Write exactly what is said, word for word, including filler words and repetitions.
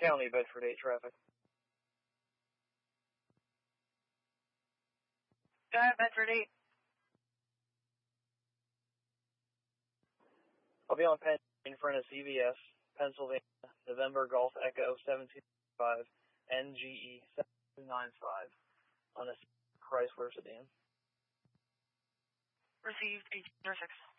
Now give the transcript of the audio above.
County, Bedford eight traffic. Drive Bedford eight. I'll be on Penn in front of C V S, Pennsylvania, November Golf Echo seventeen five, N G E seven two nine five, on a Chrysler sedan. Received eighteen oh six.